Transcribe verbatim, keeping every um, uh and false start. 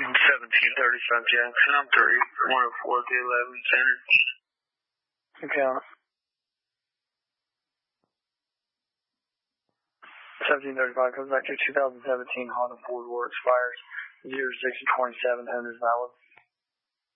seventeen thirty-five Jackson, I'm three, one oh four to eleven center. Okay. seventeen thirty-five comes back to two thousand seventeen Honda Ford War expires zero six twenty-seven, Honda's valid.